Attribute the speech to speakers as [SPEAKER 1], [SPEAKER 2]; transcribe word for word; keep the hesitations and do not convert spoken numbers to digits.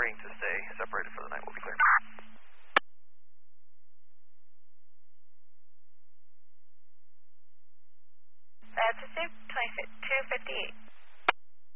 [SPEAKER 1] agreeing to stay separated for the night. We'll be clear.
[SPEAKER 2] That's a two fifty-eight.